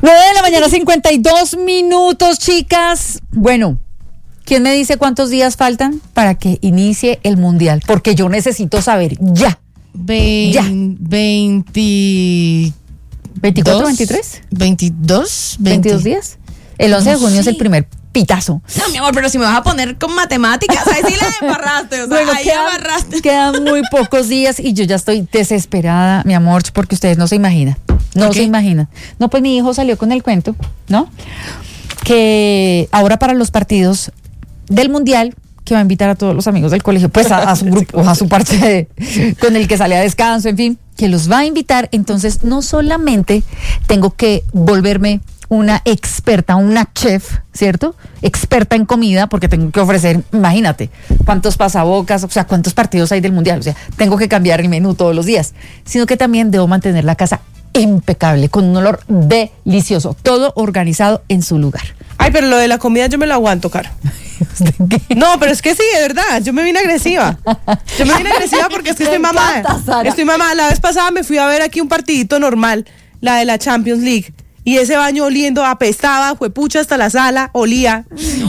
9:52 a.m, chicas. Bueno, ¿quién me dice cuántos días faltan para que inicie el Mundial? Porque yo necesito saber ya. 24, 23. 22 días. El 11 de junio es el primer pitazo. No, mi amor, pero si me vas a poner con matemáticas, ahí sí la embarraste, o sea, bueno, ahí embarraste. Quedan muy pocos días y yo ya estoy desesperada, mi amor, porque ustedes no se imaginan. No se imaginan. No, pues mi hijo salió con el cuento, ¿no? Que ahora para los partidos del Mundial, que va a invitar a todos los amigos del colegio, pues a su grupo, a su parte con el que sale a descanso, en fin, que los va a invitar. Entonces, no solamente tengo que volverme una experta, una chef, ¿cierto? Experta en comida, porque tengo que ofrecer, imagínate, cuántos pasabocas, o sea, cuántos partidos hay del Mundial, o sea, tengo que cambiar el menú todos los días, sino que también debo mantener la casa impecable, con un olor delicioso, todo organizado en su lugar. Ay, pero lo de la comida yo me lo aguanto, Caro. No, pero es que sí, de verdad, yo me vine agresiva. Porque es que estoy mamada. Estoy mamada. La vez pasada me fui a ver aquí un partidito normal, la de la Champions League. Y ese baño oliendo apestaba, juepucha, hasta la sala, olía.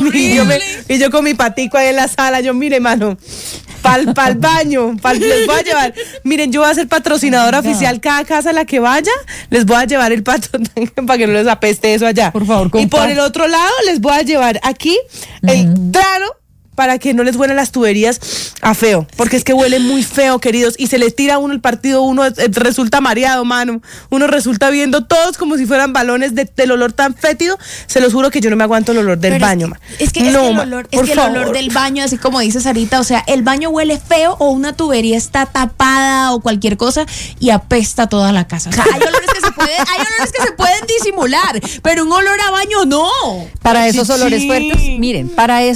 Y yo con mi patico ahí en la sala, yo, mire, mano, pa'l baño, les voy a llevar. Miren, yo voy a ser patrocinadora oficial, cada casa a la que vaya, les voy a llevar el pato para que no les apeste eso allá. Por favor, y por el otro lado, les voy a llevar aquí el grano, para que no les huelan las tuberías a feo, porque es que huele muy feo, queridos, y se les tira a uno el partido, uno resulta mareado, mano, uno resulta viendo todos como si fueran balones del olor tan fétido. Se los juro que yo no me aguanto el olor del baño, man. Es que el olor del baño, así como dice Sarita, o sea, el baño huele feo o una tubería está tapada o cualquier cosa y apesta toda la casa. O sea, hay olores que se pueden disimular, pero un olor a baño no. Para esos olores fuertes, miren,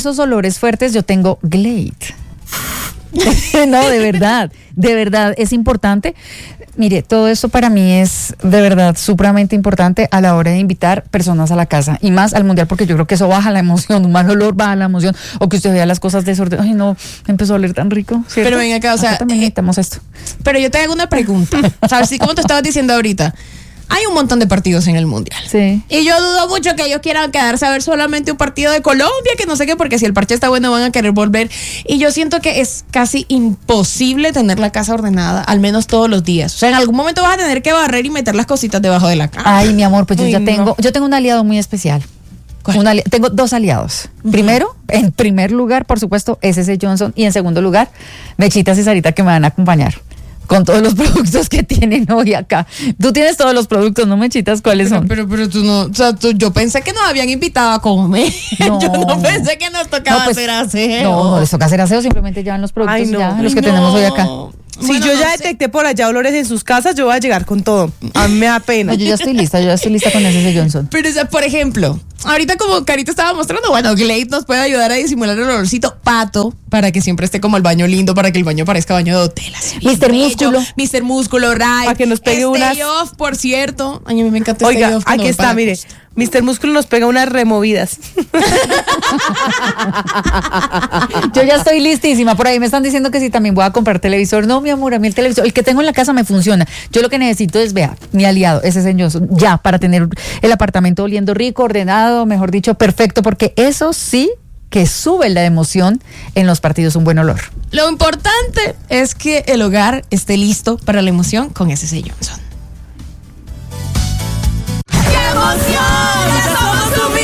yo tengo Glade. No, de verdad, es importante. Mire, todo esto para mí es de verdad supremamente importante a la hora de invitar personas a la casa y más al Mundial, porque yo creo que eso baja la emoción, un mal olor baja la emoción, o que usted vea las cosas desordenadas. Ay, no, empezó a oler tan rico, ¿cierto? Pero ven acá, o sea, también necesitamos esto. Pero yo te hago una pregunta, ¿sabes? Así como te estabas diciendo ahorita, hay un montón de partidos en el Mundial. Sí. Y yo dudo mucho que ellos quieran quedarse a ver solamente un partido de Colombia, que no sé qué, porque si el parche está bueno van a querer volver. Y yo siento que es casi imposible tener la casa ordenada, al menos todos los días. O sea, en algún momento vas a tener que barrer y meter las cositas debajo de la cama. Ay, mi amor, pues yo tengo un aliado muy especial. Tengo dos aliados. Primero, en primer lugar, por supuesto, S.C. Johnson, y en segundo lugar, Mechitas y Sarita, que me van a acompañar con todos los productos que tienen hoy acá. Tú tienes todos los productos, ¿no, Mechitas? ¿Cuáles son? Pero tú no, o sea, yo pensé que nos habían invitado a comer. No. Yo no pensé que nos tocaba hacer aseo. No les toca hacer aseo, simplemente llevan los productos los que tenemos hoy acá. Si yo ya detecté por allá olores en sus casas, yo voy a llegar con todo. A mí me da pena. Yo ya estoy lista con S.C. Johnson. Pero, o sea, por ejemplo, ahorita como Carita estaba mostrando, bueno, Glade nos puede ayudar a disimular el olorcito. Pato, para que siempre esté como el baño lindo, para que el baño parezca baño de hotel. Mr. Músculo, Ray. Para que nos pegue Stay Off, por cierto. Ay, a mí me encanta Stay Off. Aquí está, mire. Mr. Músculo nos pega unas removidas. Yo ya estoy listísima. Por ahí me están diciendo que sí, también voy a comprar televisor. No, mi amor, a mí el televisor, el que tengo en la casa me funciona. Yo lo que necesito es, vea, mi aliado, ese señor, ya, para tener el apartamento oliendo rico, ordenado, mejor dicho, perfecto, porque eso sí que sube la emoción en los partidos, un buen olor. Lo importante es que el hogar esté listo para la emoción con S.C. Johnson. ¡Qué emoción! ¡Ya somos un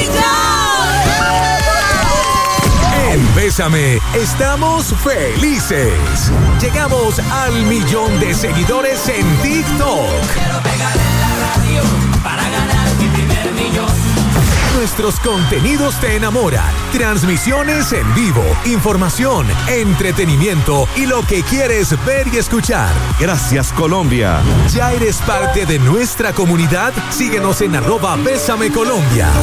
millón! En Bésame estamos felices. Llegamos al 1,000,000 de seguidores en TikTok. Quiero pegar en la radio para ganar mi primer millón. Nuestros contenidos te enamoran. Transmisiones en vivo, información, entretenimiento y lo que quieres ver y escuchar. Gracias, Colombia. ¿Ya eres parte de nuestra comunidad? Síguenos en @Bésame Colombia.